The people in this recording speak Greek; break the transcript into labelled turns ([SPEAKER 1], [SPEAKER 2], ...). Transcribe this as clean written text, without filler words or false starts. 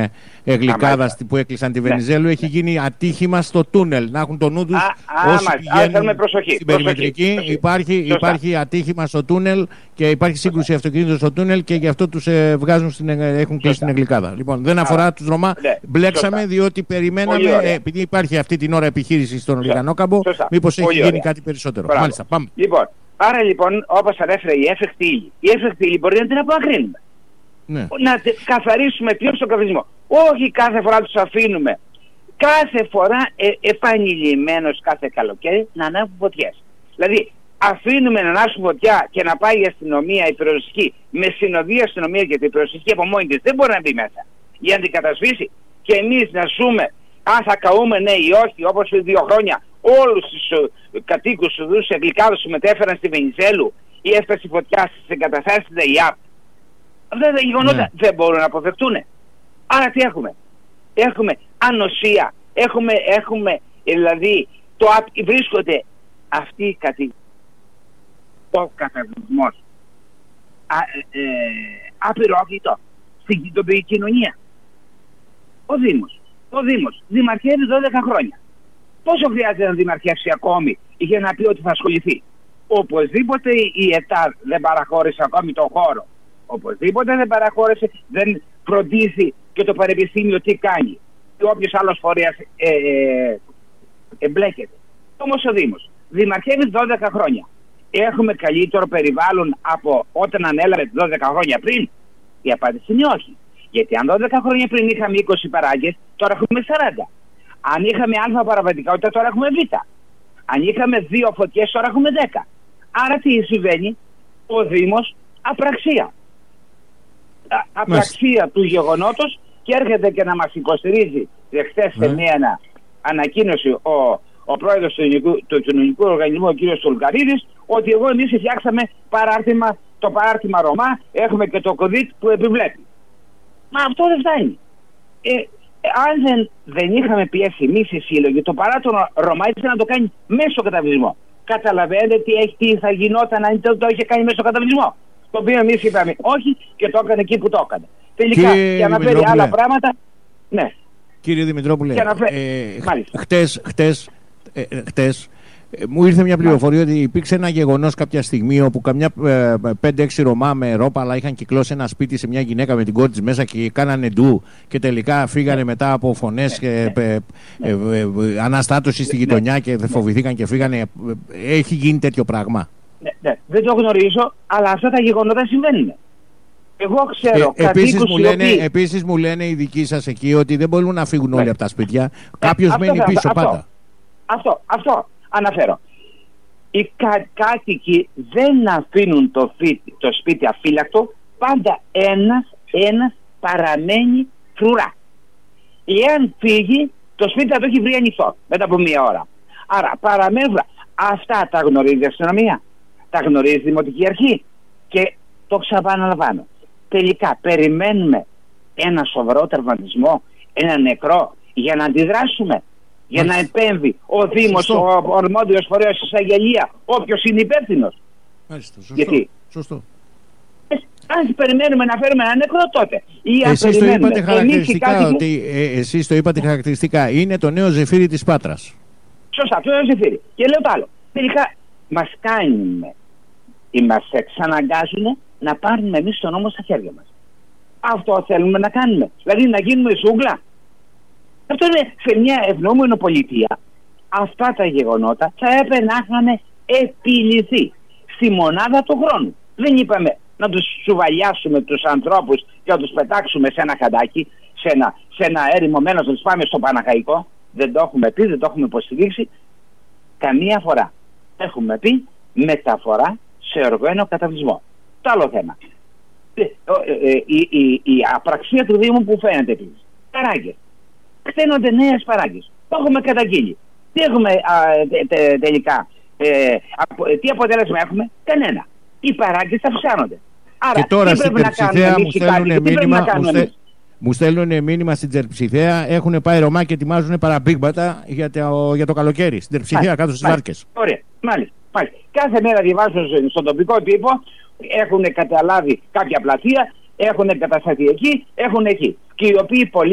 [SPEAKER 1] γλυκάδα που έκλεισαν τη Βενιζέλου, έχει γίνει ατύχημα στο τούνελ. Να έχουν το νου τους όσοι πηγαίνουν στην περιμετρική. Υπάρχει ατύχημα στο τούνελ και υπάρχει σύγκρουση αυτοκινήτων στο τούνελ και γι' αυτό τους έχουν κλείσει την γλυκάδα. Λοιπόν, δεν αφορά τους Ρωμά. Μπλέξαμε διότι περιμέναμε, επειδή υπάρχει αυτή την ώρα επιχείρηση στον Λιγανόκαμπο, μήπως έχει γίνει κάτι περισσότερο. Μάλιστα, πάμε.
[SPEAKER 2] Άρα λοιπόν, όπως ανέφερε η έφεκτη ύλη, η έφεκτη ύλη μπορεί να την απομακρύνουμε.
[SPEAKER 1] Ναι.
[SPEAKER 2] Να καθαρίσουμε πλήρως τον καυσμό. Όχι κάθε φορά τους αφήνουμε. Κάθε φορά επανειλημμένος κάθε καλοκαίρι να ανάβουν φωτιές. Δηλαδή αφήνουμε να ανάσουν φωτιά και να πάει η αστυνομία, η πυροσβεστική, με συνοδεία αστυνομία, γιατί η πυροσβεστική από μόνη της δεν μπορεί να μπει μέσα για να την κατασβήσει, και εμείς να ζούμε αν θα καούμε ναι ή όχι, όπως πριν 2 χρόνια όλους τους κατοίκους του Δούσου Αγγλικάδους που μετέφεραν στη Βενιζέλου ή έφτασε φωτιά στις εγκαταστάσεις της ΔΕΙΑΠ. Αυτά τα γεγονότα δεν μπορούν να αποφευθούν. Άρα τι έχουμε? Έχουμε ανοσία, έχουμε δηλαδή βρίσκονται αυτοί οι κατοίκοι, ο καταβλισμός απειρόκλητο στην τοπική κοινωνία. Ο Δήμος δημαρχεύει 12 χρόνια. Πόσο χρειάζεται να δημαρχεύσει ακόμη για να πει ότι θα ασχοληθεί? Οπωσδήποτε η ΕΤΑΔ δεν παραχώρησε ακόμη τον χώρο. Οπωσδήποτε δεν παραχώρησε, δεν φροντίζει και το πανεπιστήμιο τι κάνει. Και όποιος άλλος φορέας εμπλέκεται. Όμως ο Δήμος δημαρχεύει 12 χρόνια. Έχουμε καλύτερο περιβάλλον από όταν ανέλαβε 12 χρόνια πριν? Η απάντηση είναι όχι. Γιατί αν 12 χρόνια πριν είχαμε 20 παράγκες, τώρα έχουμε 40. Αν είχαμε α παραβατικότητα, τώρα έχουμε β. Αν είχαμε 2 φωτιές, τώρα έχουμε 10. Άρα τι συμβαίνει? Ο Δήμος απραξία. Απραξία του γεγονότος, και έρχεται και να μας υποστηρίζει χθες σε μια ανακοίνωση ο πρόεδρος του κοινωνικού οργανισμού, ο κ. Στουλγαρίδης, ότι εμείς φτιάξαμε το παράρτημα Ρωμά, έχουμε και το κωδίκ που επιβλέπει. Μα αυτό δεν φτάνει. Αν δεν είχαμε πιέσει εμείς οι σύλλογοι, το παράρτημα Ρωμά ήθελε να το κάνει μέσα στο καταβλισμό. Καταλαβαίνετε τι θα γινόταν αν το είχε κάνει μέσα στο καταβλισμό? Το οποίο εμείς είπαμε όχι και το έκανε εκεί που το έκανε. Τελικά, για να φέρει άλλα πράγματα. Ναι.
[SPEAKER 1] Κύριε Δημητρόπουλε, χτες μου ήρθε μια πληροφορία ότι υπήρξε ένα γεγονός κάποια στιγμή όπου καμιά 5-6 Ρωμά με ρόπαλα είχαν κυκλώσει ένα σπίτι σε μια γυναίκα με την κόρη της μέσα και κάνανε ντου και τελικά φύγανε μετά από φωνές και αναστάτωση στη γειτονιά και φοβηθήκαν και φύγανε. Έχει γίνει τέτοιο πράγμα?
[SPEAKER 2] Ναι. Δεν το γνωρίζω, αλλά αυτά τα γεγονότα συμβαίνουν. Εγώ ξέρω
[SPEAKER 1] επίσης μου λένε οι δικοί σας εκεί ότι δεν μπορούν να φύγουν όλοι από τα σπίτια. Κάποιος μένει πίσω πάντα.
[SPEAKER 2] Αυτό αναφέρω. Οι κάτοικοι δεν αφήνουν το σπίτι αφύλακτο. Πάντα ένας παραμένει φρουρά. Εάν φύγει, το σπίτι θα το έχει βρει ανοιχτό μετά από 1 ώρα. Άρα παραμένει. Αυτά τα γνωρίζει η αστυνομία, τα γνωρίζει η Δημοτική Αρχή. Και το ξαναπαναλαμβάνω. Τελικά περιμένουμε ένα σοβαρό τραυματισμό, ένα νεκρό, για να αντιδράσουμε, για να επέμβει ο Δήμος, ο αρμόδιος φορέας, η εισαγγελία, όποιος είναι υπεύθυνος. Γιατί
[SPEAKER 1] σωστό.
[SPEAKER 2] Αν περιμένουμε να φέρουμε ένα νεκρό, τότε
[SPEAKER 1] εσείς το είπατε χαρακτηριστικά, εσείς το είπατε χαρακτηριστικά, είναι το νέο Ζεφύρι της Πάτρας.
[SPEAKER 2] Σωστά, το νέο Ζεφύρι. Και λέω το άλλο. Τελικά μας εξαναγκάζουν να πάρουμε εμείς τον νόμο στα χέρια μας. Αυτό θέλουμε να κάνουμε? Δηλαδή να γίνουμε ζούγκλα? Αυτό είναι σε μια ευνόμενη πολιτεία. Αυτά τα γεγονότα θα έπρεπε να είχαν επιλυθεί στη μονάδα του χρόνου. Δεν είπαμε να τους σουβαλιάσουμε τους ανθρώπους και να τους πετάξουμε σε ένα χαντάκι, σε ένα έρημο μένος, να τους πάμε στο Παναχαϊκό. Δεν το έχουμε πει, δεν το έχουμε υποστηρίξει καμία φορά. Έχουμε πει μεταφορά σε οργανωμένο καταβλισμό. Το άλλο θέμα. Η απραξία του Δήμου που φαίνεται επίσης. Παράγκες. Χτένονται νέες παράγκες. Το έχουμε καταγγείλει. Τι έχουμε τελικά? Τι αποτέλεσμα έχουμε? Κανένα. Οι παράγκες αυξάνονται. Άρα,
[SPEAKER 1] και τώρα στην Τερψιθέα μου στέλνουν μήνυμα στην Τερψιθέα. Έχουν πάει Ρωμά και ετοιμάζουν παραπήγματα για το καλοκαίρι. Στην Τερψιθέα κάτω στις βάρκες.
[SPEAKER 2] Ωραία. Μάλιστα. Κάθε μέρα διαβάζω στον τοπικό τύπο, έχουν καταλάβει κάποια πλατεία, έχουν εγκατασταθεί εκεί, έχουν εκεί. Και οι οποίοι πολλοί